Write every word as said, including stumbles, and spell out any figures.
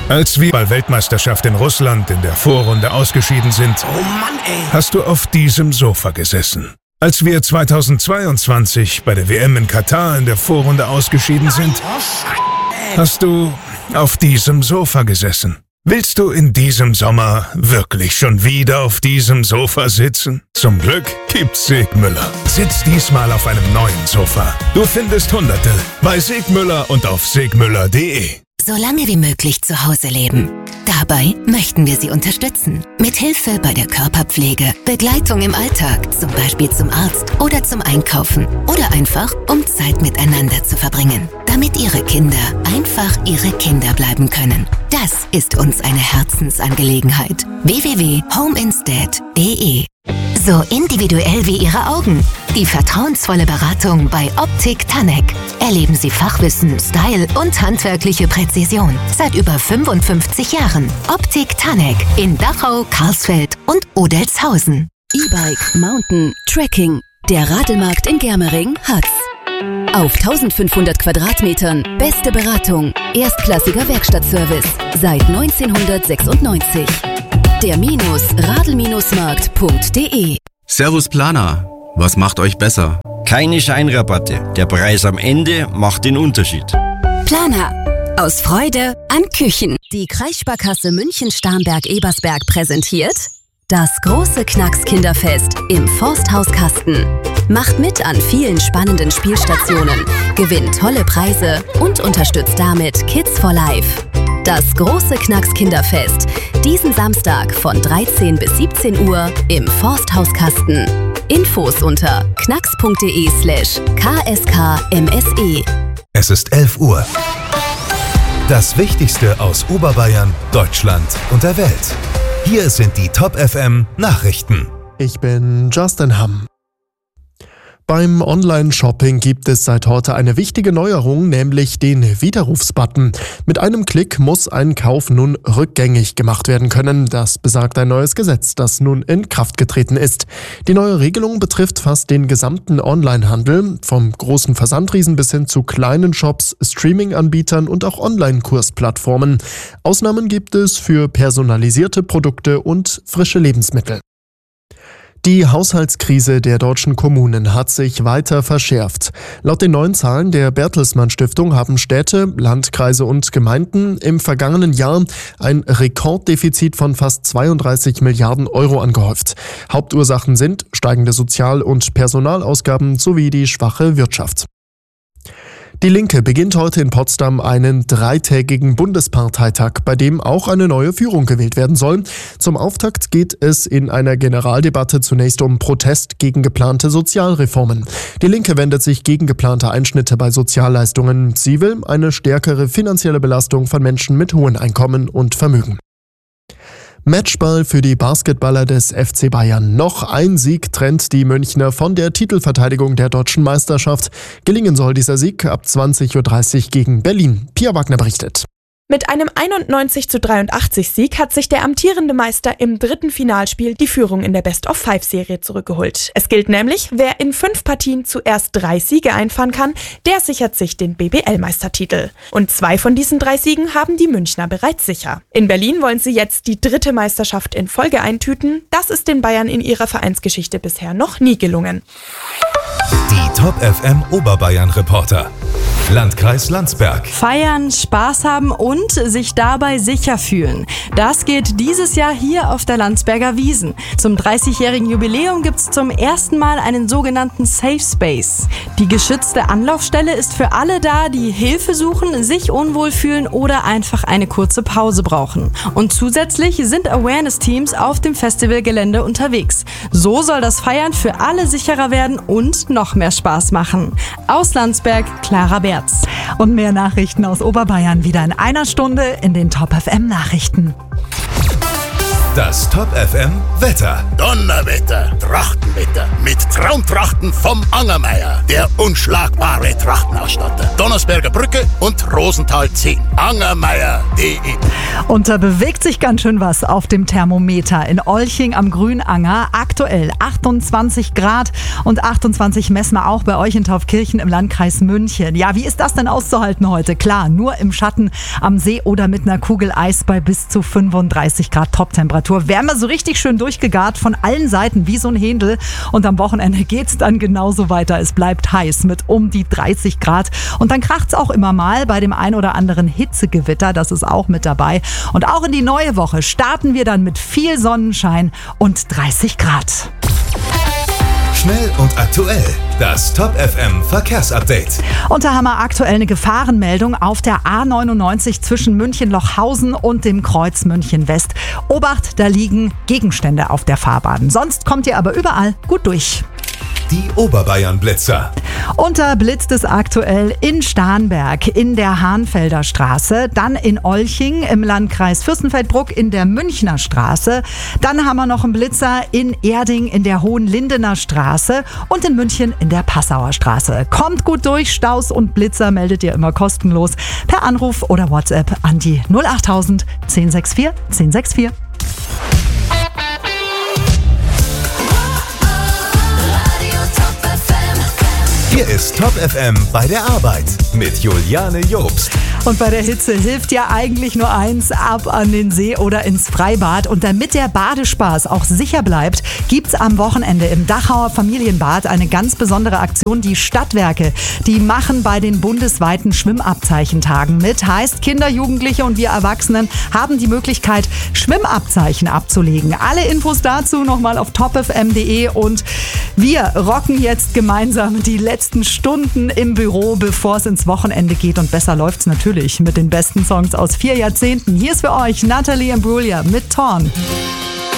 Als wir bei Weltmeisterschaft in Russland in der Vorrunde ausgeschieden sind, Oh Mann, ey. hast du auf diesem Sofa gesessen. Als wir zweitausendzweiundzwanzig bei der W M in Katar in der Vorrunde ausgeschieden sind, Oh, Scheiße, ey. hast du auf diesem Sofa gesessen. Willst du in diesem Sommer wirklich schon wieder auf diesem Sofa sitzen? Zum Glück gibt's Segmüller. Sitz diesmal auf einem neuen Sofa. Du findest Hunderte bei Segmüller und auf segmüller punkt de. So lange wie möglich zu Hause leben. Dabei möchten wir Sie unterstützen. Mit Hilfe bei der Körperpflege, Begleitung im Alltag, zum Beispiel zum Arzt oder zum Einkaufen oder einfach, um Zeit miteinander zu verbringen. Damit Ihre Kinder einfach Ihre Kinder bleiben können. Das ist uns eine Herzensangelegenheit. w w w punkt homeinstead punkt de. So individuell wie Ihre Augen. Die vertrauensvolle Beratung bei Optik Tanek. Erleben Sie Fachwissen, Style und handwerkliche Präzision. Seit über fünfundfünfzig Jahren. Optik Tanek in Dachau, Karlsfeld und Odelzhausen. E-Bike, Mountain, Trekking. Der Radelmarkt in Germering hat's. Auf eintausendfünfhundert Quadratmetern beste Beratung, erstklassiger Werkstattservice seit neunzehnhundertsechsundneunzig. Der Minus Radl-Markt punkt de. Servus Planer, was macht euch besser? Keine Scheinrabatte. Der Preis am Ende macht den Unterschied. Planer. Aus Freude an Küchen. Die Kreissparkasse München-Starnberg-Ebersberg präsentiert das große Knacks-Kinderfest im Forsthaus Kasten. Macht mit an vielen spannenden Spielstationen, gewinnt tolle Preise und unterstützt damit Kids for Life. Das große Knacks-Kinderfest. Diesen Samstag von dreizehn bis siebzehn Uhr im Forsthaus Kasten. Infos unter knacks punkt de slash kskmse. Es ist elf Uhr. Das Wichtigste aus Oberbayern, Deutschland und der Welt. Hier sind die Top F M Nachrichten. Ich bin Justin Hamm. Beim Online-Shopping gibt es seit heute eine wichtige Neuerung, nämlich den Widerrufsbutton. Mit einem Klick muss ein Kauf nun rückgängig gemacht werden können. Das besagt ein neues Gesetz, das nun in Kraft getreten ist. Die neue Regelung betrifft fast den gesamten Online-Handel, vom großen Versandriesen bis hin zu kleinen Shops, Streaming-Anbietern und auch Online-Kursplattformen. Ausnahmen gibt es für personalisierte Produkte und frische Lebensmittel. Die Haushaltskrise der deutschen Kommunen hat sich weiter verschärft. Laut den neuen Zahlen der Bertelsmann Stiftung haben Städte, Landkreise und Gemeinden im vergangenen Jahr ein Rekorddefizit von fast zweiunddreißig Milliarden Euro angehäuft. Hauptursachen sind steigende Sozial- und Personalausgaben sowie die schwache Wirtschaft. Die Linke beginnt heute in Potsdam einen dreitägigen Bundesparteitag, bei dem auch eine neue Führung gewählt werden soll. Zum Auftakt geht es in einer Generaldebatte zunächst um Protest gegen geplante Sozialreformen. Die Linke wendet sich gegen geplante Einschnitte bei Sozialleistungen. Sie will eine stärkere finanzielle Belastung von Menschen mit hohen Einkommen und Vermögen. Matchball für die Basketballer des F C Bayern. Noch ein Sieg trennt die Münchner von der Titelverteidigung der deutschen Meisterschaft. Gelingen soll dieser Sieg ab zwanzig Uhr dreißig gegen Berlin. Pia Wagner berichtet. Mit einem einundneunzig zu dreiundachtzig Sieg hat sich der amtierende Meister im dritten Finalspiel die Führung in der Best-of-Five-Serie zurückgeholt. Es gilt nämlich, wer in fünf Partien zuerst drei Siege einfahren kann, der sichert sich den B B L-Meistertitel. Und zwei von diesen drei Siegen haben die Münchner bereits sicher. In Berlin wollen sie jetzt die dritte Meisterschaft in Folge eintüten. Das ist den Bayern in ihrer Vereinsgeschichte bisher noch nie gelungen. Die Top F M Oberbayern Reporter. Landkreis Landsberg. Feiern, Spaß haben und sich dabei sicher fühlen. Das geht dieses Jahr hier auf der Landsberger Wiesn. Zum dreißigjährigen Jubiläum gibt es zum ersten Mal einen sogenannten Safe Space. Die geschützte Anlaufstelle ist für alle da, die Hilfe suchen, sich unwohl fühlen oder einfach eine kurze Pause brauchen. Und zusätzlich sind Awareness-Teams auf dem Festivalgelände unterwegs. So soll das Feiern für alle sicherer werden und noch mehr Spaß machen. Aus Landsberg, Clara Berz. Und mehr Nachrichten aus Oberbayern wieder in einer Stunde in den Top F M Nachrichten. Das Top F M Wetter. Donnerwetter, Trachtenwetter. Mit Traumtrachten vom Angermeier. Der unschlagbare Trachtenausstatter. Donnersberger Brücke und Rosenthal zehn. Angermeier punkt de. Und da bewegt sich ganz schön was auf dem Thermometer. In Olching am Grünanger aktuell achtundzwanzig Grad und achtundzwanzig messen wir auch bei euch in Taufkirchen im Landkreis München. Ja, wie ist das denn auszuhalten heute? Klar, nur im Schatten am See oder mit einer Kugel Eis bei bis zu fünfunddreißig Grad Toptemperatur. Werden wir so richtig schön durchgegart von allen Seiten wie so ein Händel. Und am Wochenende geht's dann genauso weiter. Es bleibt heiß mit um die dreißig Grad. Und dann kracht's auch immer mal bei dem ein oder anderen Hitzegewitter. Das ist auch mit dabei. Und auch in die neue Woche starten wir dann mit viel Sonnenschein und dreißig Grad. Schnell und aktuell. Das Top F M Verkehrsupdate. Und da haben wir aktuell eine Gefahrenmeldung auf der A neunundneunzig zwischen München-Lochhausen und dem Kreuz München-West. Obacht, da liegen Gegenstände auf der Fahrbahn. Sonst kommt ihr aber überall gut durch. Die Oberbayern-Blitzer. Und da blitzt es aktuell in Starnberg in der Hahnfelder Straße, dann in Olching im Landkreis Fürstenfeldbruck in der Münchner Straße. Dann haben wir noch einen Blitzer in Erding in der Hohenlindener Straße und in München in der Passauer Straße. Kommt gut durch, Staus und Blitzer meldet ihr immer kostenlos per Anruf oder WhatsApp an die null achttausend zehn sechs vier zehn sechs vier. Hier ist Top F M bei der Arbeit mit Juliane Jobst. Und bei der Hitze hilft ja eigentlich nur eins, ab an den See oder ins Freibad. Und damit der Badespaß auch sicher bleibt, gibt's am Wochenende im Dachauer Familienbad eine ganz besondere Aktion. Die Stadtwerke, die machen bei den bundesweiten Schwimmabzeichentagen mit. Heißt, Kinder, Jugendliche und wir Erwachsenen haben die Möglichkeit, Schwimmabzeichen abzulegen. Alle Infos dazu nochmal auf top f m punkt de. Und wir rocken jetzt gemeinsam die letzten Stunden im Büro, bevor es ins Wochenende geht. Und besser läuft's natürlich mit den besten Songs aus vier Jahrzehnten. Hier ist für euch Natalie Imbruglia mit Torn.